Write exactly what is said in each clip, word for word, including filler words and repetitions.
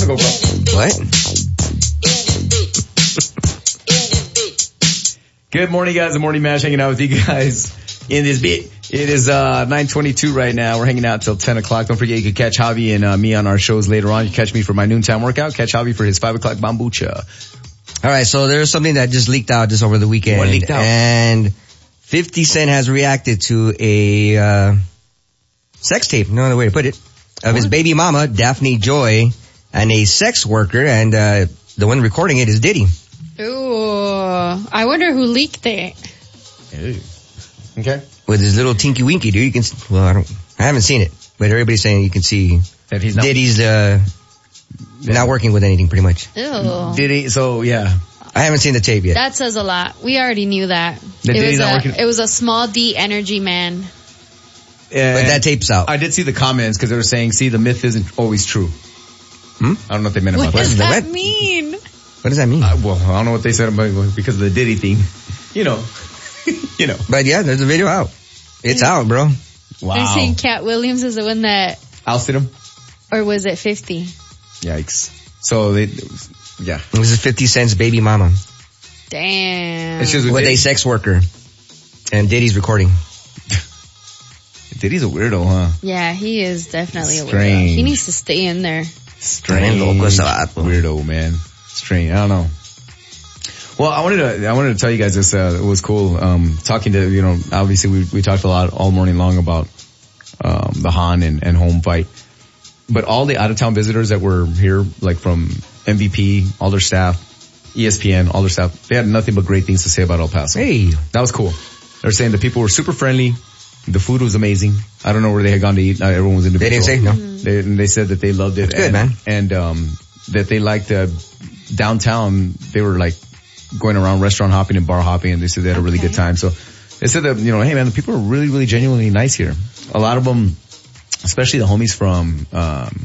go, bro. What? Good morning, guys. The Morning Mash hanging out with you guys in this bit. It is uh nine twenty-two right now. We're hanging out till ten o'clock. Don't forget you can catch Javi and uh, me on our shows later on. You can catch me for my noontime workout. Catch Javi for his five o'clock bambucha. All right, so there's something that just leaked out just over the weekend. What leaked out? And fifty Cent has reacted to a uh sex tape, no other way to put it, of what? his baby mama, Daphne Joy, and a sex worker, and uh the one recording it is Diddy. Ooh, I wonder who leaked it. Ew. Okay. With his little tinky winky, dude. You can, well, I don't, I haven't seen it, but everybody's saying you can see that he's not, Diddy's, uh, yeah. not working with anything pretty much. Ew. Diddy, so yeah. I haven't seen the tape yet. That says a lot. We already knew that. The it, was not a, working. it was a small D energy man. Yeah, but that tape's out. I did see the comments because they were saying, see, the myth isn't always true. Hmm? I don't know what they meant about what that. What does that what? mean? What does that mean? Uh, well, I don't know what they said about because of the Diddy thing. You know. you know. But yeah, there's a video out. It's yeah. out, bro. Wow. They're saying Cat Williams is the one that ousted him? Or was it fifty? Yikes. So they, yeah. This is fifty Cent's baby mama. Damn. It's just with, with a sex worker. And Diddy's recording. Diddy's a weirdo, huh? Yeah, he is definitely Strange. a weirdo. He needs to stay in there. Strange. Weirdo, man. Strange. I don't know. Well, I wanted to, I wanted to tell you guys this, uh, it was cool, um, talking to, you know, obviously we, we talked a lot all morning long about, um, the Han and, and home fight. But all the out of town visitors that were here, like from M V P, all their staff, E S P N, all their staff, they had nothing but great things to say about El Paso. Hey. That was cool. They were saying the people were super friendly. The food was amazing. I don't know where they had gone to eat. Not everyone was individual. They didn't say, no. They, they said that they loved it. That's and, good, man. And, um, that they liked, uh, downtown. They were like going around restaurant hopping and bar hopping, and they said they had a really okay. good time. So they said that, you know, hey man, the people are really, really genuinely nice here. A lot of them, especially the homies from, um,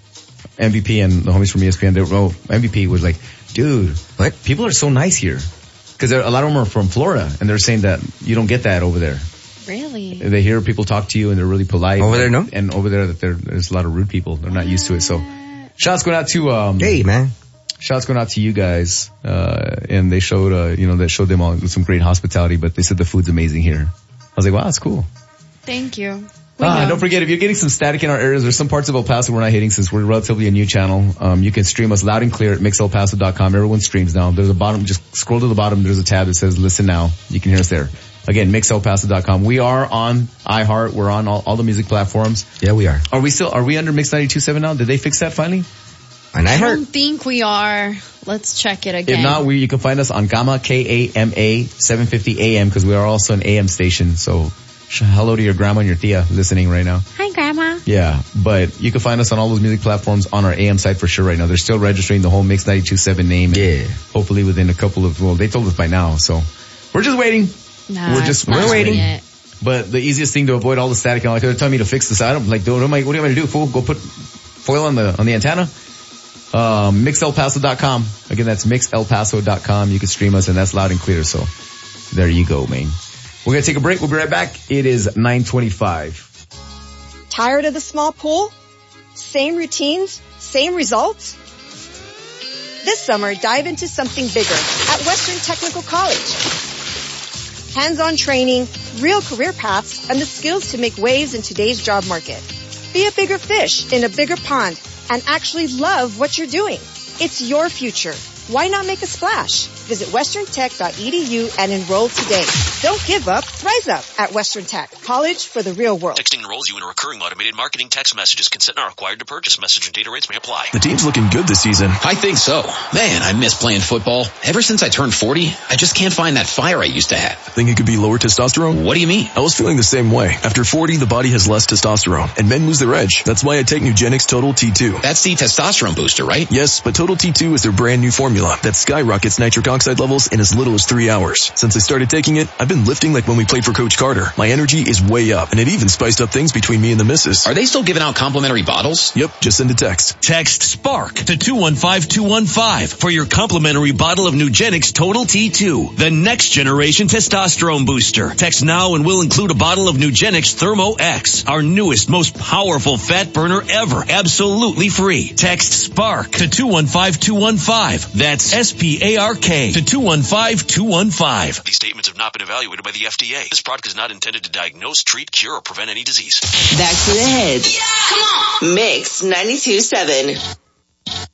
M V P and the homies from E S P N, they were, oh, M V P was like, dude, what? People are so nice here. Cause a lot of them are from Florida, and they're saying that you don't get that over there. Really? They hear people talk to you and they're really polite. Over there, no? And over there, that there's a lot of rude people. They're not used to it. So, shots going out to, um, hey, man. Shots going out to you guys. Uh, and they showed, uh, you know, that showed them all some great hospitality, but they said the food's amazing here. I was like, wow, that's cool. Thank you. Ah, don't forget, if you're getting some static in our areas, there's some parts of El Paso we're not hitting since we're relatively a new channel. Um, you can stream us loud and clear at mix el paso dot com. Everyone streams now. There's a bottom, just scroll to the bottom. There's a tab that says listen now. You can hear us there. Again, mix el paso dot com. We are on iHeart. We're on all, all the music platforms. Yeah, we are. Are we still, are we under Mix ninety-two point seven now? Did they fix that finally? And I I heard. don't think we are. Let's check it again. If not, we, you can find us on Gamma, K A M A, seven fifty A M, because we are also an A M station. So hello to your grandma and your tia listening right now. Hi, Grandma. Yeah, but you can find us on all those music platforms on our A M site for sure right now. They're still registering the whole Mix ninety-two point seven name. Yeah. Hopefully within a couple of, well, they told us by now, so we're just waiting. Nah, we're just, we're we're waiting. Yet. But the easiest thing to avoid all the static, like they're telling me to fix this item, like, dude, what am I, what am I gonna do? Fool, go put foil on the, on the antenna? Um, mix el paso dot com. Again, that's mix el paso dot com. You can stream us and that's loud and clear. So there you go, man. We're going to take a break. We'll be right back. It is nine twenty-five. Tired of the small pool? Same routines? Same results? This summer, dive into something bigger at Western Technical College. Hands-on training, real career paths, and the skills to make waves in today's job market. Be a bigger fish in a bigger pond and actually love what you're doing. It's your future. Why not make a splash? Visit western tech dot e d u and enroll today. Don't give up, rise up at Western Tech, college for the real world. Texting enrolls you in a recurring automated marketing text messages. Consent not required to purchase. Message and data rates may apply. The team's looking good this season. I think so. Man, I miss playing football. Ever since I turned forty, I just can't find that fire I used to have. Think it could be lower testosterone? What do you mean? I was feeling the same way. After forty, the body has less testosterone, and men lose their edge. That's why I take Nugenix Total T two. That's the testosterone booster, right? Yes, but Total T two is their brand new formula. formula that skyrockets nitric oxide levels in as little as three hours. Since I started taking it, I've been lifting like when we played for Coach Carter. My energy is way up, and it even spiced up things between me and the missus. Are they still giving out complimentary bottles? Yep, just send a text. Text SPARK to two one five two one five for your complimentary bottle of Nugenix Total T two, the next generation testosterone booster. Text now and we'll include a bottle of Nugenix Thermo X, our newest, most powerful fat burner ever, absolutely free. Text SPARK to two one five two one five. That's S P A R K to two one five two one five. These statements have not been evaluated by the F D A. This product is not intended to diagnose, treat, cure, or prevent any disease. Back to the head. Yeah! Come on. Mix ninety-two point seven.